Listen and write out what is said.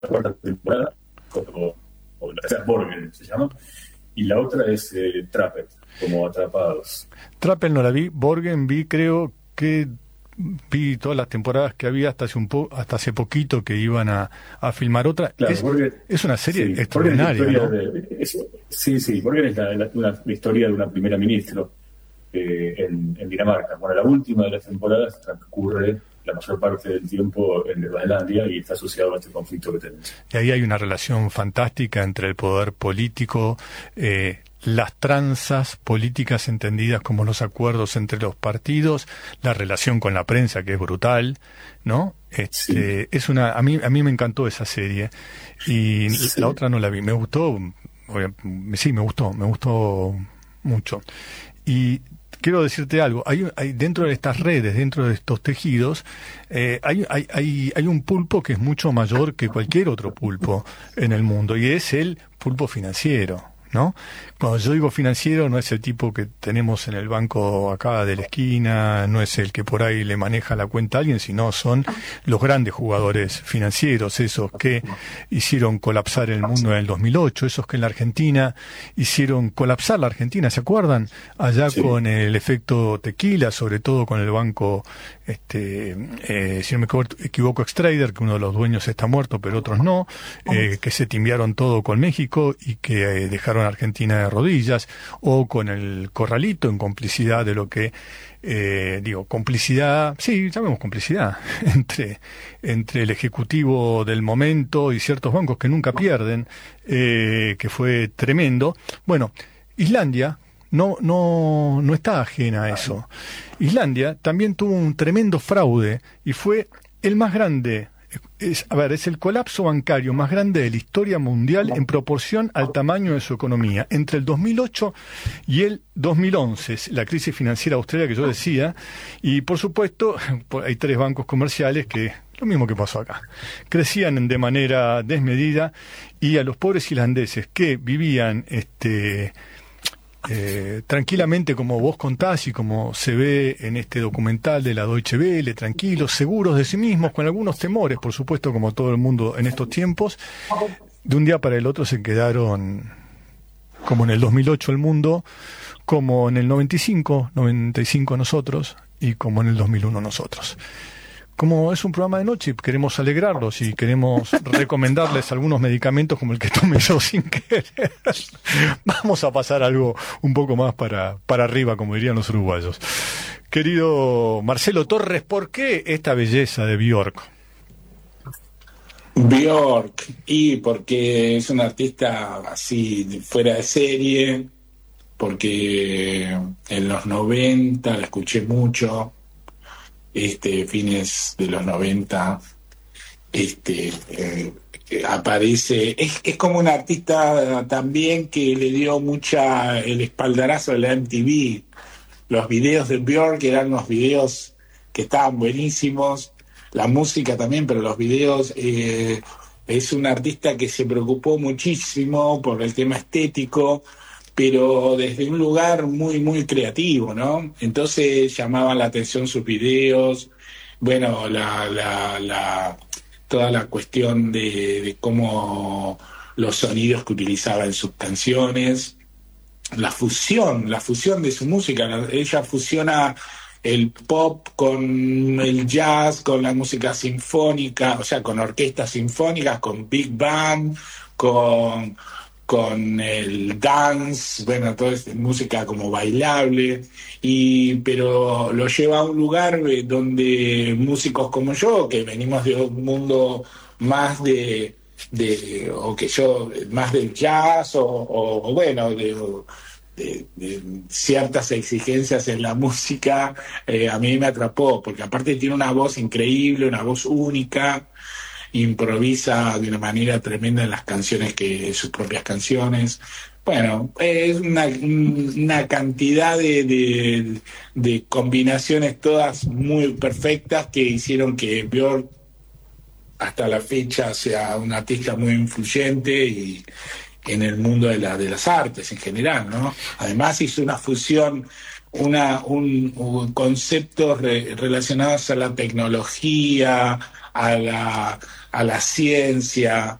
cuarta temporada, o la tercera, Borgen se llama, y la otra es Trapped, como Atrapados. Trapped no la vi, Borgen vi, creo que vi todas las temporadas que había hasta hace poquito que iban a filmar otra. Claro, es una serie sí, extraordinaria, ¿no? Sí, Borgen es la historia de una primera ministra en Dinamarca. Bueno, la última de las temporadas transcurre la mayor parte del tiempo en Groenlandia y está asociado a este conflicto que tenemos. Y ahí hay una relación fantástica entre el poder político, las tranzas políticas entendidas como los acuerdos entre los partidos, la relación con la prensa que es brutal, ¿no? Sí. A mí me encantó esa serie y sí. La otra no la vi, me gustó mucho. Y quiero decirte algo, hay dentro de estas redes, dentro de estos tejidos, hay un pulpo que es mucho mayor que cualquier otro pulpo en el mundo, y es el pulpo financiero, ¿no? Cuando yo digo financiero, no es el tipo que tenemos en el banco acá de la esquina, no es el que por ahí le maneja la cuenta a alguien, sino son los grandes jugadores financieros, esos que hicieron colapsar el mundo en el 2008, esos que en la Argentina hicieron colapsar la Argentina, ¿se acuerdan? Allá sí. Con el efecto tequila, sobre todo con el banco, si no me equivoco, Extrader, que uno de los dueños está muerto, pero otros no, que se timbiaron todo con México y que dejaron a Argentina de rodillas, o con el Corralito en complicidad de lo que complicidad, sí, llamemos complicidad entre el ejecutivo del momento y ciertos bancos que nunca pierden, que fue tremendo. Bueno, Islandia no está ajena a eso. Islandia también tuvo un tremendo fraude y fue el más grande. Es el colapso bancario más grande de la historia mundial en proporción al tamaño de su economía. Entre el 2008 y el 2011, la crisis financiera austriaca que yo decía, y por supuesto hay 3 bancos comerciales que, lo mismo que pasó acá, crecían de manera desmedida, y a los pobres islandeses que vivían tranquilamente, como vos contás y como se ve en este documental de la Deutsche Welle, tranquilos, seguros de sí mismos, con algunos temores, por supuesto, como todo el mundo en estos tiempos, de un día para el otro se quedaron, como en el 2008 el mundo, como en el 95 nosotros, y como en el 2001 nosotros. Como es un programa de noche, queremos alegrarlos y queremos recomendarles algunos medicamentos como el que tomé yo sin querer. Vamos a pasar algo un poco más para arriba, como dirían los uruguayos. Querido Marcelo Torres, ¿por qué esta belleza de Björk? Björk, y porque es un artista así fuera de serie, porque en los 90 la escuché mucho. Fines de los 90, aparece, es como un artista también que le dio el espaldarazo a la MTV. Los videos de Björk eran unos videos que estaban buenísimos, la música también, pero los videos, es un artista que se preocupó muchísimo por el tema estético, pero desde un lugar muy, muy creativo, ¿no? Entonces llamaban la atención sus videos, bueno, toda la cuestión de cómo los sonidos que utilizaba en sus canciones, la fusión de su música. Ella fusiona el pop con el jazz, con la música sinfónica, o sea, con orquestas sinfónicas, con big band, con el dance, bueno, toda esta música como bailable, pero lo lleva a un lugar donde músicos como yo, que venimos de un mundo más más del jazz, o bueno, de ciertas exigencias en la música, a mí me atrapó, porque aparte tiene una voz increíble, una voz única, improvisa de una manera tremenda en las canciones, sus propias canciones. Bueno, es una cantidad de combinaciones todas muy perfectas que hicieron que Björk hasta la fecha sea un artista muy influyente y en el mundo de las artes en general, ¿no? Además hizo una fusión un conceptos relacionados a la tecnología, a la ciencia,